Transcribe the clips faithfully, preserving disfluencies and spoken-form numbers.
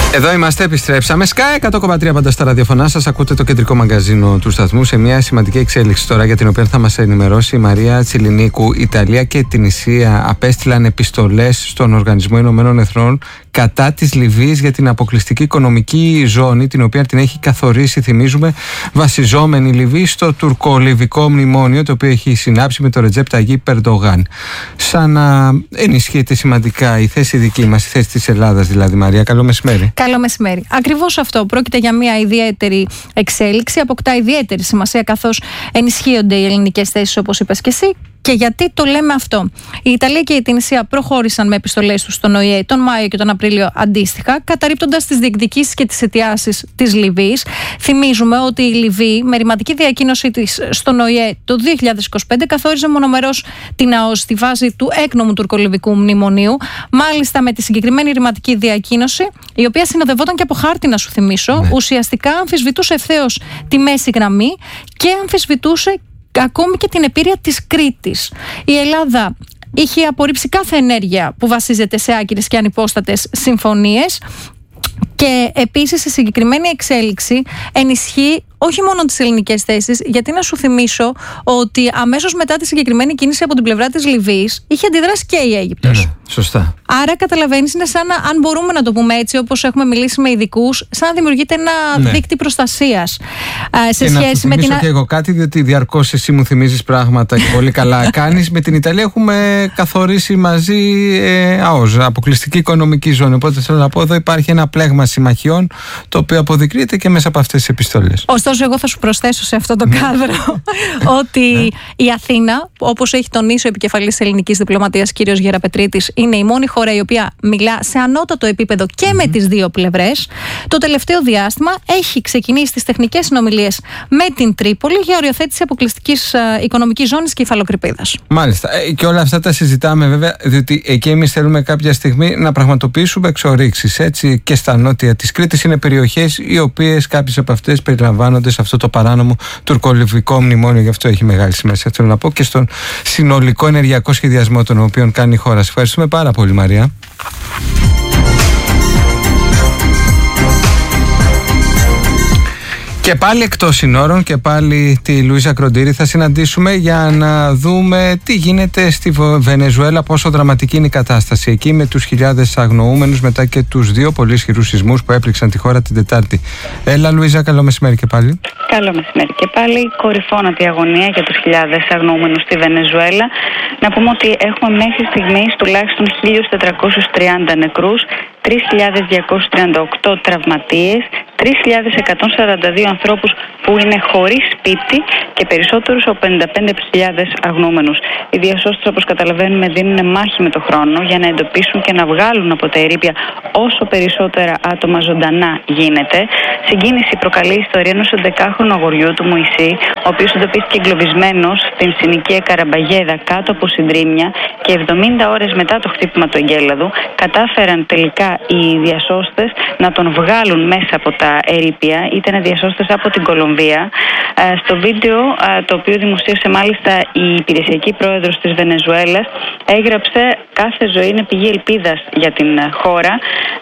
Εδώ είμαστε, επιστρέψαμε. Sky εκατό κόμμα τρία πάντα στα ραδιοφωνά σας. Ακούτε το κεντρικό μαγκαζίνο του σταθμού σε μια σημαντική εξέλιξη τώρα για την οποία θα μας ενημερώσει η Μαρία Τσιλινίκου. Η Ιταλία και την Ισία απέστειλαν επιστολές στον Οργανισμό Ηνωμένων Εθνών κατά της Λιβύης για την αποκλειστική οικονομική ζώνη, την οποία την έχει καθορίσει, θυμίζουμε, βασιζόμενη η Λιβύη στο τουρκο-λιβικό μνημόνιο, το οποίο έχει συνάψει με το Ρετζέπ Ταγίπ Ερντογάν. Σαν να ενισχύεται σημαντικά η θέση δική μας, η θέση της Ελλάδας δηλαδή. Μαρία, καλό μεσημέρι. Καλό μεσημέρι. Ακριβώς αυτό. Πρόκειται για μια ιδιαίτερη εξέλιξη. Αποκτά ιδιαίτερη σημασία καθώς ενισχύονται οι ελληνικές θέσεις, όπως είπες και εσύ. Και γιατί το λέμε αυτό? Η Ιταλία και η Τινησία προχώρησαν με επιστολές τους στον Ο Η Ε τον Μάιο και τον Απρίλιο αντίστοιχα, καταρρίπτοντας τις διεκδικήσεις και τις αιτιάσεις της Λιβύης. Θυμίζουμε ότι η Λιβύη, με ρηματική διακοίνωσή της στον Ο Η Ε το δύο χιλιάδες είκοσι πέντε, καθόριζε μονομερώς την ΑΟΣ στη βάση του έκνομου τουρκολιβικού μνημονίου. Μάλιστα, με τη συγκεκριμένη ρηματική διακοίνωση, η οποία συνοδευόταν και από χάρτη, να σου θυμίσω, ναι. ουσιαστικά αμφισβητούσε ευθέως τη μέση γραμμή και αμφισβητούσε ακόμη και την επίρρεια της Κρήτης. Η Ελλάδα είχε απορρίψει κάθε ενέργεια που βασίζεται σε άκυρες και ανυπόστατες συμφωνίες και επίσης η συγκεκριμένη εξέλιξη ενισχύει όχι μόνο τις ελληνικές θέσεις, γιατί να σου θυμίσω ότι αμέσως μετά τη συγκεκριμένη κίνηση από την πλευρά της Λιβύης είχε αντιδράσει και η Αίγυπτος. Ναι, σωστά. Άρα καταλαβαίνεις, είναι σαν να, αν μπορούμε να το πούμε έτσι, όπως έχουμε μιλήσει με ειδικούς, σαν να δημιουργείται ένα ναι. δίκτυο προστασίας σε και σχέση να με την. Και εγώ κάτι, διότι διαρκώς εσύ μου θυμίζεις πράγματα και πολύ καλά κάνεις. Με την Ιταλία έχουμε καθορίσει μαζί ε, ΑΟΣ, αποκλειστική οικονομική ζώνη. Οπότε θέλω να πω, εδώ υπάρχει ένα πλέγμα συμμαχιών, το οποίο αποδεικνύεται και μέσα από αυτές τις επιστολές. Ωστόσο, εγώ θα σου προσθέσω σε αυτό το κάδρο ότι η Αθήνα, όπως έχει τονίσει ο επικεφαλής ελληνικής διπλωματίας κ. Γεραπετρίτης, είναι η μόνη χώρα η οποία μιλά σε ανώτατο επίπεδο και mm-hmm. με τις δύο πλευρές. Το τελευταίο διάστημα έχει ξεκινήσει τις τεχνικές συνομιλίες με την Τρίπολη για οριοθέτηση αποκλειστικής οικονομικής ζώνης και υφαλοκρηπίδας. Μάλιστα. Και όλα αυτά τα συζητάμε βέβαια, διότι εκεί εμείς θέλουμε κάποια στιγμή να πραγματοποιήσουμε εξορίξεις. Έτσι, και στα νότια της Κρήτης είναι περιοχές οι οποίες κάποιες από αυτές περιλαμβάνονται σε αυτό το παράνομο τουρκολιβικό μνημόνιο. Γι' αυτό έχει μεγάλη σημασία, θέλω να πω, και στον συνολικό ενεργειακό σχεδιασμό τον οποίο κάνει η χώρα. Σας ευχαριστούμε πάρα πολύ, Μαρία. Και πάλι εκτός συνόρων και πάλι τη Λουίζα Κροντήρη θα συναντήσουμε για να δούμε τι γίνεται στη Βενεζουέλα, πόσο δραματική είναι η κατάσταση εκεί με τους χιλιάδες αγνοούμενους μετά και τους δύο πολύ ισχυρούς σεισμούς που έπληξαν τη χώρα την Τετάρτη. Έλα Λουίζα, καλό μεσημέρι και πάλι. Καλό μεσημέρι και πάλι. Κορυφώνατη αγωνία για τους χιλιάδες αγνοούμενους στη Βενεζουέλα. Να πούμε ότι έχουμε μέχρι στιγμής τουλάχιστον χίλια τετρακόσιους τριάντα νεκρούς, τρεις χιλιάδες διακόσιους τριάντα οκτώ τραυματίες, τρεις χιλιάδες εκατόν σαράντα δύο ανθρώπους που είναι χωρίς σπίτι και περισσότερους από πενήντα πέντε χιλιάδες αγνοούμενους. Οι διασώστες, όπως καταλαβαίνουμε, δίνουν μάχη με το χρόνο για να εντοπίσουν και να βγάλουν από τα ερείπια όσο περισσότερα άτομα ζωντανά γίνεται. Συγκίνηση προκαλεί η ιστορία ενός έντεκάχρονου αγοριού του Μωυσή, ο οποίος εντοπίστηκε εγκλωβισμένος στην συνοικία Καραμπαγέδα κάτω από συντρίμμια και εβδομήντα ώρες μετά το χτύπημα του εγκέλαδου κατάφεραν τελικά οι διασώστες να τον βγάλουν μέσα από τα ερείπια. Ήταν διασώστες από την Κολομβία. Στο βίντεο, το οποίο δημοσίευσε μάλιστα η υπηρεσιακή πρόεδρος της Βενεζουέλας, έγραψε «Κάθε ζωή είναι πηγή ελπίδας για την χώρα».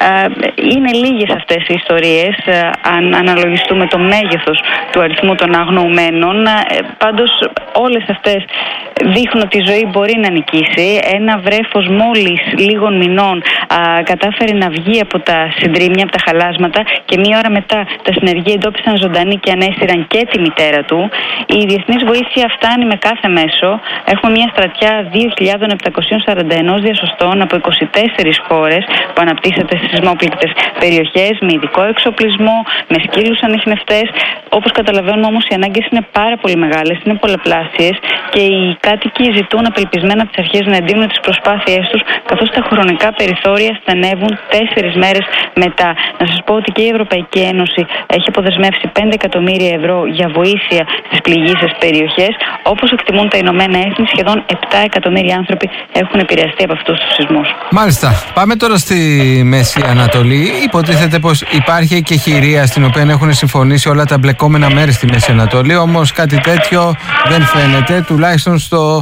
Είναι λίγες αυτές οι ιστορίες, αν αναλογιστούμε το μέγεθος του αριθμού των αγνοουμένων. Πάντως όλες αυτές δείχνουν ότι η ζωή μπορεί να νικήσει. Ένα βρέφος μόλις λίγων μηνών α, κατάφερε να βγει από τα συντρίμμια, από τα χαλάσματα, και μία ώρα μετά τα συνεργεία εντόπισαν ζωντανή και ανέστηραν και τη μητέρα του. Η διεθνής βοήθεια φτάνει με κάθε μέσο. Έχουμε μια στρατιά δύο χιλιάδες επτακόσιους σαράντα ένα διασωστών από είκοσι τέσσερις χώρες που αναπτύσσεται στις σεισμόπληκτες περιοχές με ειδικό εξοπλισμό, με σκύλους ανιχνευτές. Όπως καταλαβαίνουμε όμως, οι ανάγκες είναι πάρα πολύ μεγάλες, είναι πολλαπλάσιες και οι κάτοικοι ζητούν απελπισμένα από τις αρχές να εντείνουν τις προσπάθειές τους, καθώς τα χρονικά περιθώρια στενεύουν τέσσερις μέρες μετά. Να σας πω ότι και η Ευρωπαϊκή Ένωση έχει αποδεσμεύσει πέντε εκατομμύρια ευρώ για βοήθεια στις πληγείσες περιοχές. Όπως εκτιμούν τα Ηνωμένα Έθνη, σχεδόν επτά εκατομμύρια άνθρωποι έχουν επηρεαστεί από αυτούς τους σεισμούς. Μάλιστα. Πάμε τώρα στη Μέση Ανατολή. Υποτίθεται πως υπάρχει και χειρία στην οποία έχουν συμφωνήσει όλα τα μπλεκόμενα μέρη στη Μέση Ανατολή. Όμως κάτι τέτοιο δεν φαίνεται, τουλάχιστον στο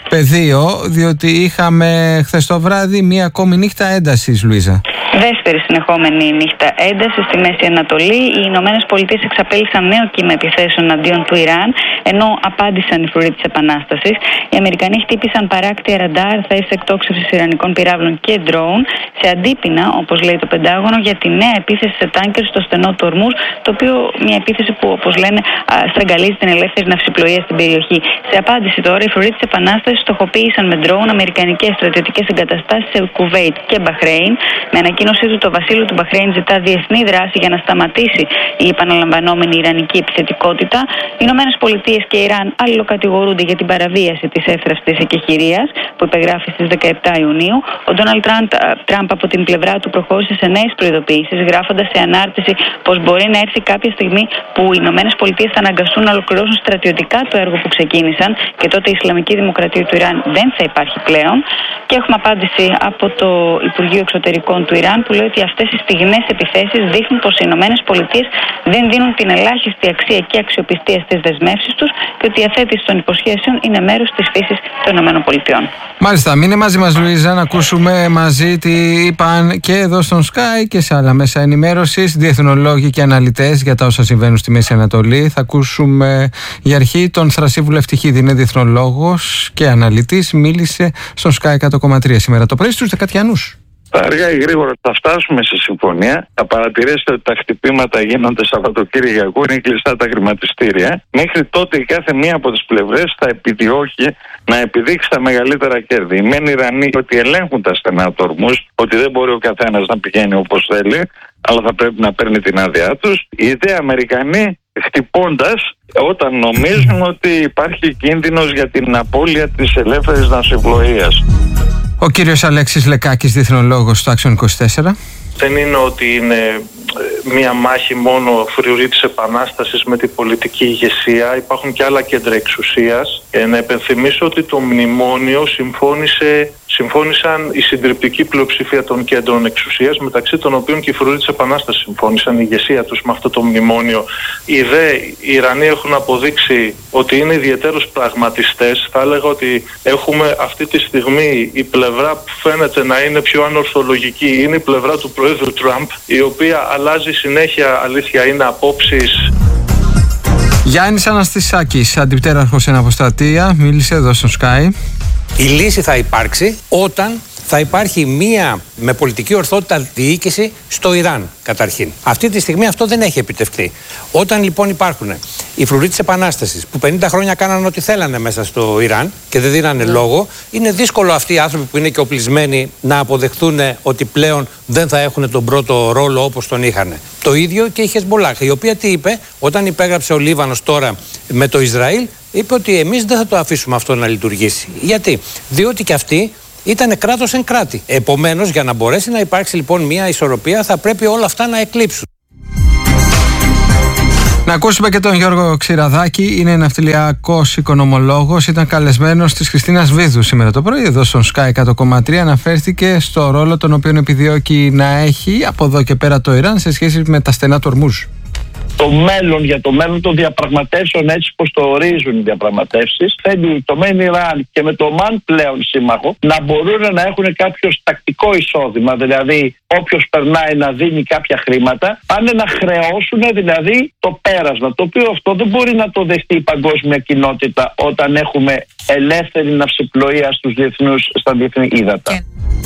πεδίο, διότι είχαμε χθες το βράδυ μία ακόμη νύχτα έντασης, Λουίζα. Δεύτερη συνεχόμενη νύχτα ένταση στη Μέση Ανατολή. Οι Ηνωμένες Πολιτείες εξαπέλυσαν νέο κύμα επιθέσεων αντίον του Ιράν, ενώ απάντησαν οι φρουροί της Επανάστασης. Οι Αμερικανοί χτύπησαν παράκτια ραντάρ, θέσεις εκτόξευσης ιρανικών πυράβλων και ντρόουν, σε αντίπεινα, όπως λέει το Πεντάγωνο, για τη νέα επίθεση σε τάνκερ στο στενό του Ορμούζ, το οποίο μια επίθεση που, όπως λένε, στραγγαλίζει την ελεύθερη ναυσιπλοεία στην περιοχή. Σε απάντηση τώρα, οι φρουροί της Επανάστασης στοχοποίησαν με ντρόουν αμερικανικές στρατιωτικές εγκαταστάσεις σε Κουβέιτ και Μπαχρέιν. Με ανακοίνωσή του, το βασίλειο του Μπαχρέιν ζητά διεθνή δράση για να σταματήσει η επαναλαμβανόμενη ιρανική επιθετικότητα. Οι Ηνωμένες Πολιτείες και Ιράν αλληλοκατηγορούνται για την παραβίαση της εύθραυστης εκεχηρίας που υπεγράφει στις δεκαεπτά Ιουνίου. Ο Ντόναλντ Τραμπ από την πλευρά του προχώρησε σε νέες προειδοποιήσεις, γράφοντας σε ανάρτηση πως μπορεί να έρθει κάποια στιγμή που οι Ηνωμένες Πολιτείες θα αναγκαστούν να ολοκληρώσουν στρατιωτικά το έργο που ξεκίνησαν και τότε η Ισλαμική Δημοκρατία του Ιράν δεν θα υπάρχει πλέον. Και έχουμε απάντηση από το Υπουργείο Εξωτερικών του Ιράν που λέει ότι αυτές οι στιγνές επιθέσεις δείχνουν πως οι Ηνωμένες Πολιτείες δεν δίνουν την ελάχιστη αξία και αξιοπιστία στις δεσμεύσεις τους και ότι η αθέτηση των υποσχέσεων είναι μέρος της φύσης των Ηνωμένων Πολιτειών. Μάλιστα, μείνε μαζί μας, Λουίζα, να ακούσουμε μαζί τι είπαν και εδώ στον Sky και σε άλλα μέσα ενημέρωσης διεθνολόγοι και αναλυτές για τα όσα συμβαίνουν στη Μέση Ανατολή. Θα ακούσουμε για αρχή τον Θρασίβουλο Ευτυχίδη, είναι διεθνολόγος και αναλυτής, μίλησε στον Sky εκατό κόμμα τρία σήμερα το πρωί στους Δεκατιανούς. Αργά ή γρήγορα θα φτάσουμε σε συμφωνία. Θα παρατηρήσετε ότι τα χτυπήματα γίνονται Σαββατοκύριακο, είναι κλειστά τα χρηματιστήρια. Μέχρι τότε η κάθε μία από τις πλευρές θα επιδιώκει να επιδείξει τα μεγαλύτερα κέρδη. Οι μεν Ιρανοί ότι ελέγχουν τα στενά του Ορμούζ, ότι δεν μπορεί ο καθένας να πηγαίνει όπως θέλει, αλλά θα πρέπει να παίρνει την άδειά τους. Οι δε Αμερικανοί χτυπώντας όταν νομίζουν ότι υπάρχει κίνδυνος για την απώλεια της ελεύθερης ναυσιπλοείας. Ο κύριος Αλέξης Λεκάκης, διεθνολόγος του Άξιον είκοσι τέσσερα. Δεν είναι ότι είναι μία μάχη μόνο φρουρή της Επανάστασης με την πολιτική ηγεσία. Υπάρχουν και άλλα κέντρα εξουσίας. Ε, να επενθυμίσω ότι το μνημόνιο συμφώνησε, συμφώνησαν η συντριπτική πλειοψηφία των κέντρων εξουσίας, μεταξύ των οποίων και οι φρουροί της Επανάστασης συμφώνησαν, η ηγεσία τους με αυτό το μνημόνιο. Οι δε οι Ιρανοί έχουν αποδείξει ότι είναι ιδιαίτερως πραγματιστές. Θα έλεγα ότι έχουμε αυτή τη στιγμή η πλευρά που φαίνεται να είναι πιο ανορθολογική, είναι η πλευρά του Προέδρου Τραμπ, η οποία αλλάζει συνέχεια, αλήθεια είναι, απόψεις. Γιάννης Αναστησάκης, αντιπτέραρχος εν αποστρατεία, μίλησε εδώ στο Sky. Η λύση θα υπάρξει όταν θα υπάρχει μία με πολιτική ορθότητα διοίκηση στο Ιράν, καταρχήν. Αυτή τη στιγμή αυτό δεν έχει επιτευχθεί. Όταν λοιπόν υπάρχουν οι φρουροί της Επανάστασης που πενήντα χρόνια κάνανε ό,τι θέλανε μέσα στο Ιράν και δεν δίνανε yeah. λόγο, είναι δύσκολο αυτοί οι άνθρωποι που είναι και οπλισμένοι να αποδεχθούν ότι πλέον δεν θα έχουν τον πρώτο ρόλο όπως τον είχαν. Το ίδιο και η Χεσμολάχ, η οποία τι είπε όταν υπέγραψε ο Λίβανος τώρα με το Ισραήλ, είπε ότι εμείς δεν θα το αφήσουμε αυτό να λειτουργήσει. Γιατί? Διότι και αυτοί ήταν κράτος εν κράτη. Επομένως, για να μπορέσει να υπάρξει λοιπόν μια ισορροπία, θα πρέπει όλα αυτά να εκλείψουν. Να ακούσουμε και τον Γιώργο Ξηραδάκη, είναι ναυτιλιακός οικονομολόγος, ήταν καλεσμένος της Χριστίνας Βίδου σήμερα το πρωί, εδώ στον Sky εκατό κόμμα τρία, αναφέρθηκε στο ρόλο τον οποίο επιδιώκει να έχει από εδώ και πέρα το Ιράν σε σχέση με τα στενά του Ορμούζ. Το μέλλον, για το μέλλον των διαπραγματεύσεων, έτσι πως το ορίζουν οι διαπραγματεύσεις, θέλει το μεν Ιράν και με το Ομάν πλέον σύμμαχο να μπορούν να έχουν κάποιο τακτικό εισόδημα, δηλαδή όποιος περνάει να δίνει κάποια χρήματα, πάνε να χρεώσουν δηλαδή το πέρασμα, το οποίο αυτό δεν μπορεί να το δεχτεί η παγκόσμια κοινότητα όταν έχουμε ελεύθερη ναυσιπλοεία στους διεθνούς, στα διεθνή ύδατα.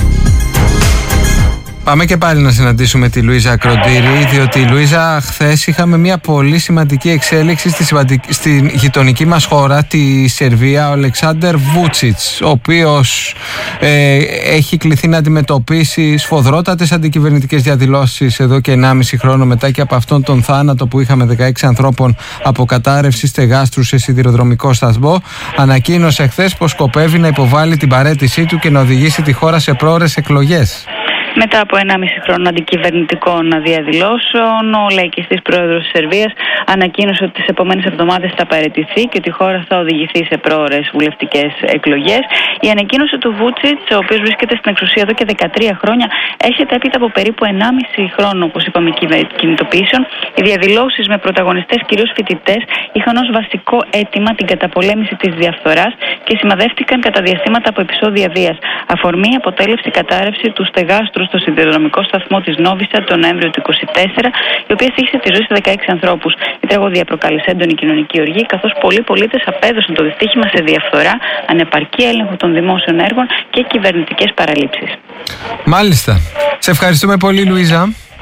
Πάμε και πάλι να συναντήσουμε τη Λουίζα Κροντήρη, διότι Λουίζα, χθες είχαμε μια πολύ σημαντική εξέλιξη στη, σημαντική, στη γειτονική μας χώρα, τη Σερβία, ο Αλεξάντερ Βούτσιτς, ο οποίος ε, έχει κληθεί να αντιμετωπίσει σφοδρότατες αντικυβερνητικές διαδηλώσεις εδώ και ενάμιση χρόνο μετά και από αυτόν τον θάνατο που είχαμε δεκαέξι ανθρώπων από κατάρρευση στεγάστρου σε σιδηροδρομικό σταθμό. Ανακοίνωσε χθες πως σκοπεύει να υποβάλει την παραίτησή του και να οδηγήσει τη χώρα σε πρόωρες εκλογές. Μετά από ενάμιση χρόνο αντικυβερνητικών διαδηλώσεων, ο λαϊκιστής πρόεδρος της Σερβίας ανακοίνωσε ότι τις επόμενες εβδομάδες θα παραιτηθεί και ότι η χώρα θα οδηγηθεί σε πρόωρες βουλευτικές εκλογές. Η ανακοίνωση του Βούτσιτς, ο οποίος βρίσκεται στην εξουσία εδώ και δεκατρία χρόνια, έρχεται έπειτα από περίπου ενάμιση χρόνο, όπως είπαμε, κινητοποιήσεων. Οι διαδηλώσεις με πρωταγωνιστές κυρίως φοιτητές είχαν ως βασικό αίτημα την καταπολέμηση της διαφθοράς και σημαδεύτηκαν κατά διαστήματα από επεισόδια βίας. Αφορμή αποτέλεσε η κατάρρευση του στεγάστρου στο σιδηροδρομικό σταθμό της Νόβισσα τον Νοέμβριο του είκοσι τέσσερα, η οποία στοίχησε τη ζωή σε δεκαέξι ανθρώπους. Η τραγωδία προκάλεσε έντονη κοινωνική οργή, καθώς πολλοί πολίτες απέδωσαν το δυστύχημα σε διαφθορά, ανεπαρκή έλεγχο των δημόσιων έργων και κυβερνητικές παραλήψεις. Μάλιστα. Σε ευχαριστούμε πολύ, Λουίζα.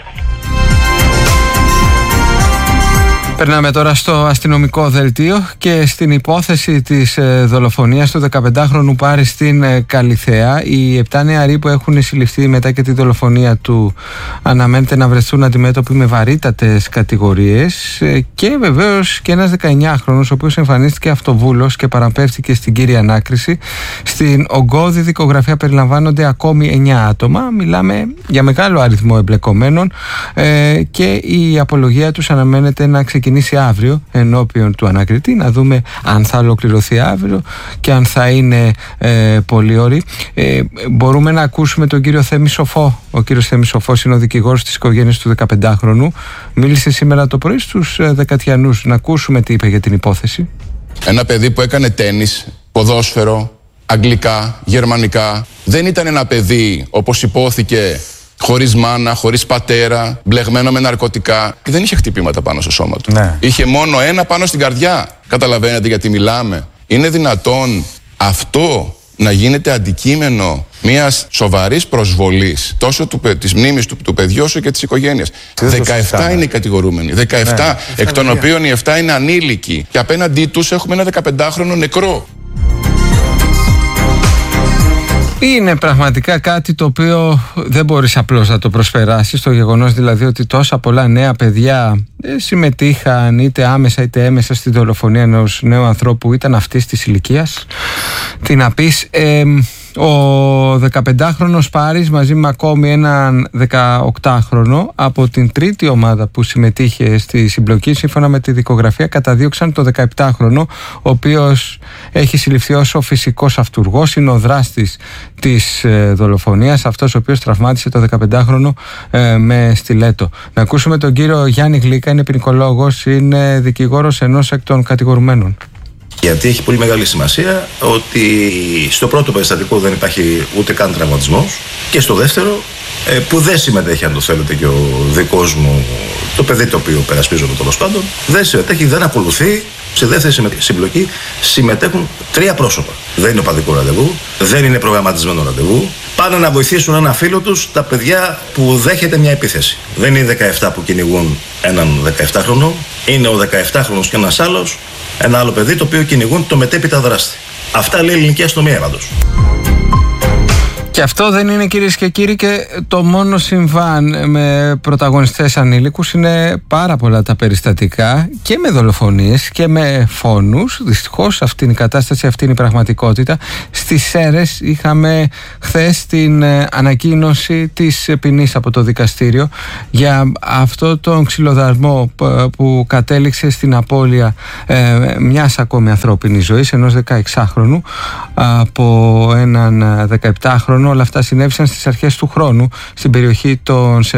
Περνάμε τώρα στο αστυνομικό δελτίο και στην υπόθεση της ε, δολοφονίας του δεκαπεντάχρονου Πάρη στην ε, Καλιθέα. Οι επτά νεαροί που έχουν συλληφθεί μετά και τη δολοφονία του αναμένεται να βρεθούν αντιμέτωποι με βαρύτατες κατηγορίες, ε, και βεβαίως και ένας δεκαεννιάχρονος ο οποίος εμφανίστηκε αυτοβούλος και παραπέμφθηκε στην κύρια ανάκριση. Στην ογκώδη δικογραφία περιλαμβάνονται ακόμη εννιά άτομα. Μιλάμε για μεγάλο αριθμό εμπλεκομένων, ε, και η απολογία τους αναμένεται να ξεκινήσει αύριο ενώπιον του ανακριτή, να δούμε αν θα ολοκληρωθεί αύριο και αν θα είναι ε, πολύ ωρί. Ε, μπορούμε να ακούσουμε τον κύριο Θέμη Σοφό. Ο κύριος Θέμης Σοφός είναι ο δικηγόρος της οικογένειας του δεκαπεντάχρονου. Μίλησε σήμερα το πρωί στους ε, Δεκατιανούς. Να ακούσουμε τι είπε για την υπόθεση. Ένα παιδί που έκανε τένις, ποδόσφαιρο, αγγλικά, γερμανικά. Δεν ήταν ένα παιδί, όπως υπόθηκε, χωρίς μάνα, χωρίς πατέρα, μπλεγμένο με ναρκωτικά, και δεν είχε χτυπήματα πάνω στο σώμα του. Ναι. Είχε μόνο ένα πάνω στην καρδιά. Καταλαβαίνετε γιατί μιλάμε? Είναι δυνατόν αυτό να γίνεται αντικείμενο μιας σοβαρής προσβολής τόσο του, της μνήμης του, του παιδιού όσο και της οικογένειας? δεκαεπτά είναι οι κατηγορούμενοι. δεκαεπτά, ναι, εκ των οποίων οι επτά είναι ανήλικοι. Και απέναντί τους έχουμε ένα δεκαπεντάχρονο νεκρό. Είναι πραγματικά κάτι το οποίο δεν μπορείς απλώς να το προσπεράσεις, το γεγονός δηλαδή ότι τόσα πολλά νέα παιδιά συμμετείχαν είτε άμεσα είτε έμεσα στη δολοφονία ενός νέου ανθρώπου που ήταν αυτής της ηλικίας. Τι να πεις, ε, ο δεκαπεντάχρονος Πάρης μαζί με ακόμη έναν δεκαοκτάχρονο από την τρίτη ομάδα που συμμετείχε στη συμπλοκή, σύμφωνα με τη δικογραφία, καταδίωξαν το δεκαεπτάχρονο, ο οποίος έχει συλληφθεί ως ο φυσικός αυτουργός, είναι ο δράστης της ε, δολοφονίας, αυτός ο οποίος τραυμάτισε το δεκαπεντάχρονο ε, με στιλέτο. Να ακούσουμε τον κύριο Γιάννη Γλίκα, είναι ποινικολόγος, είναι δικηγόρος ενός εκ των κατηγορουμένων. Γιατί έχει πολύ μεγάλη σημασία ότι στο πρώτο περιστατικό δεν υπάρχει ούτε καν τραυματισμός, και στο δεύτερο, που δεν συμμετέχει, αν το θέλετε, και ο δικός μου, το παιδί το οποίο περασπίζομαι τέλος πάντων, δεν συμμετέχει, δεν ακολουθεί. Σε δεύτερη συμπλοκή συμμετέχουν τρία πρόσωπα. Δεν είναι οπαδικό ραντεβού, δεν είναι προγραμματισμένο ραντεβού. Πάνε να βοηθήσουν ένα φίλο τους, τα παιδιά που δέχεται μια επίθεση. Δεν είναι οι δεκαεπτά που κυνηγούν έναν δεκαεπτάχρονο, είναι ο δεκαεπτάχρονος και ένας άλλος, ένα άλλο παιδί το οποίο κυνηγούν το μετέπειτα δράστη. Αυτά λέει η ελληνική αστυνομία πάντως. Και αυτό δεν είναι, κυρίες και κύριοι, και το μόνο συμβάν με πρωταγωνιστές ανήλικους. Είναι πάρα πολλά τα περιστατικά και με δολοφονίες και με φόνους. Δυστυχώς αυτή είναι η κατάσταση, αυτή είναι η πραγματικότητα. Στις Σέρρες είχαμε χθες την ανακοίνωση της ποινής από το δικαστήριο για αυτό τον ξυλοδαρμό που κατέληξε στην απώλεια ε, μιας ακόμη ανθρώπινης ζωής, ενός δεκαεξάχρονου από έναν δεκαεπτάχρονο. Όλα αυτά συνέβησαν στις αρχές του χρόνου στην περιοχή των